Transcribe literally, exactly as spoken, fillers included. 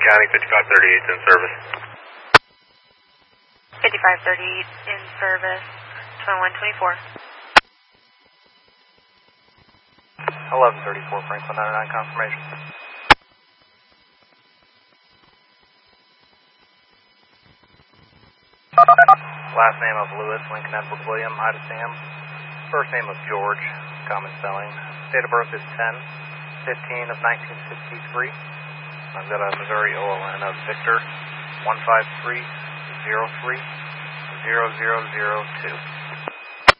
County, fifty-five thirty-eight in service. fifty-five thirty-eight in service, twenty-one twenty-four. eleven thirty-four, Franklin ninety-nine, confirmation. Last name of Lewis, Lincoln Edward William, hi to Sam. First name of George, common spelling. Date of birth is ten fifteen of nineteen sixty-three. I've got a Missouri O L N of Victor one five three zero three zero zero zero two.